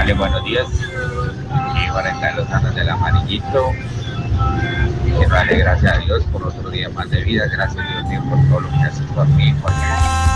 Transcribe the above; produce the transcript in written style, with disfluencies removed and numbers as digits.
Ale, buenos días. Y para estar los años del amarillito, que vale, gracias a Dios por otro día más de vida. Gracias, Dios mío, por todo lo que haces por mí y por mí.